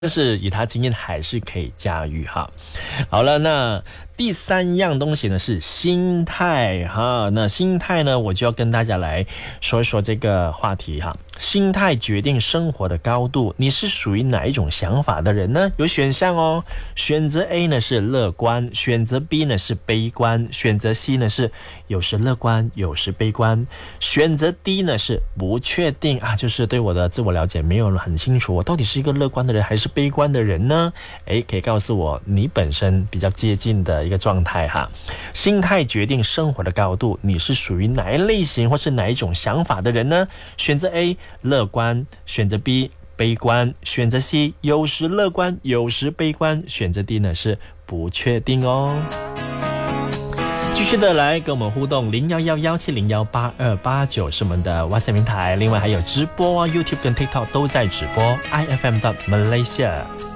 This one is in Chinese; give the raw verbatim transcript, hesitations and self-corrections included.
但是以他经验还是可以驾驭哈。好了，那第三样东西呢是心态哈。那心态呢，我就要跟大家来说一说这个话题哈。心态决定生活的高度，你是属于哪一种想法的人呢？有选项哦，选择 A 呢是乐观，选择 B 呢是悲观，选择 C 呢是有时乐观有时悲观，选择 D 呢是不确定啊，就是对我的自我了解没有很清楚，我到底是一个乐观的人还是悲观的人呢？诶，可以告诉我你本身比较接近的一个状态哈。心态决定生活的高度，你是属于哪一类型或是哪一种想法的人呢？选择 A 乐观，选择 B 悲观，选择 C 有时乐观有时悲观，选择 D 呢是不确定哦。继续的来跟我们互动，零幺幺幺七零幺八二八九是我们的 WhatsApp 平台，另外还有直播啊 YouTube 跟 TikTok 都在直播 I F M dot Malaysia。